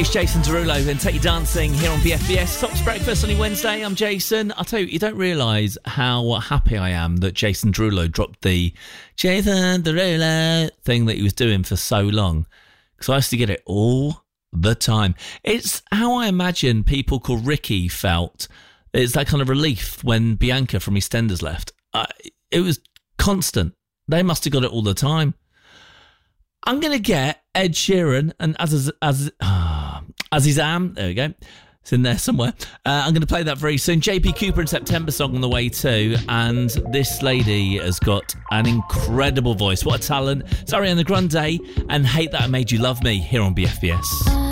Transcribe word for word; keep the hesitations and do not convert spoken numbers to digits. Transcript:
Hey, it's Jason Derulo and Take You Dancing here on B F B S. Tops Breakfast on your Wednesday. I'm Jason. I'll tell you, you don't realise how happy I am that Jason Derulo dropped the Jason Derulo thing that he was doing for so long. Because I used to get it all the time. It's how I imagine people called Ricky felt. It's that kind of relief when Bianca from EastEnders left. Uh, it was constant. They must have got it all the time. I'm going to get Ed Sheeran and as as uh, Azizam. There we go. It's in there somewhere. Uh, I'm going to play that very soon. J P Cooper and September song on the way too. And this lady has got an incredible voice. What a talent. It's Ariana Grande and Hate That I Made You Love Me here on B F B S.